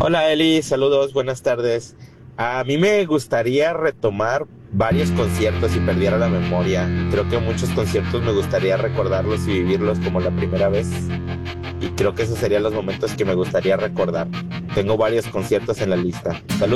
Hola Eli, saludos, buenas tardes. A mí me gustaría retomar varios conciertos si perdiera la memoria. Creo que muchos conciertos me gustaría recordarlos y vivirlos como la primera vez. Y creo que esos serían los momentos que me gustaría recordar. Tengo varios conciertos en la lista. Saludos.